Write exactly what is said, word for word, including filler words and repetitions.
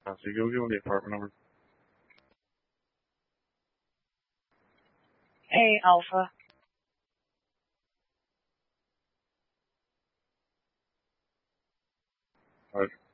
So you go give them the apartment number. Hey, Alpha. All right.